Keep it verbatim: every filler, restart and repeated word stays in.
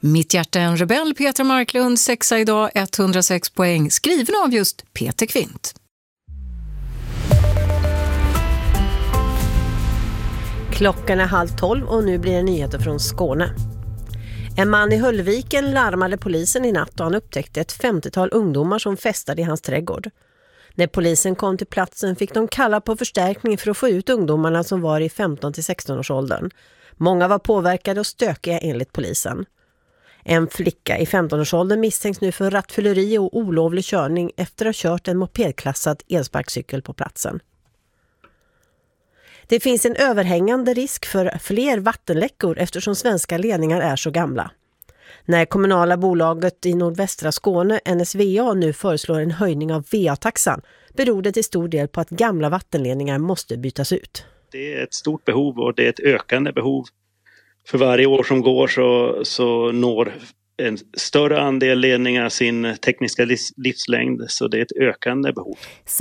Mitt hjärta är en rebell, Petra Marklund, sexa idag, etthundrasex poäng, skriven av just Peter Kvint. Klockan är halv tolv och nu blir det nyheter från Skåne. En man i Höllviken larmade polisen i natt och han upptäckte ett femtiotal ungdomar som festade i hans trädgård. När polisen kom till platsen fick de kalla på förstärkning för att få ut ungdomarna som var i femton till sexton års åldern. Många var påverkade och stökiga enligt polisen. En flicka i femton års åldern misstänks nu för rattfylleri och olovlig körning efter att ha kört en mopedklassad elsparkcykel på platsen. Det finns en överhängande risk för fler vattenläckor eftersom svenska ledningar är så gamla. När kommunala bolaget i nordvästra Skåne, N S V A, nu föreslår en höjning av V A-taxan beror det till stor del på att gamla vattenledningar måste bytas ut. Det är ett stort behov och det är ett ökande behov. För varje år som går så, så når en större andel ledningar sin tekniska livslängd, så det är ett ökande behov.